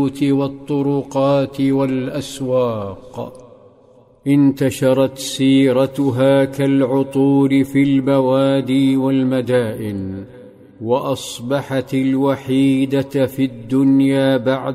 والطرقات والأسواق. انتشرت سيرتها كالعطور في البوادي والمدائن، وأصبحت الوحيدة في الدنيا بعد